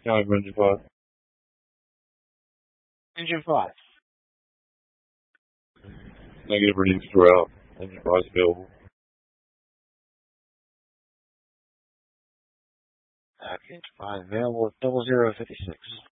County Engine 5. Engine 5. Negative readings throughout. Engine 5 is available. Engine 5 available at 0056.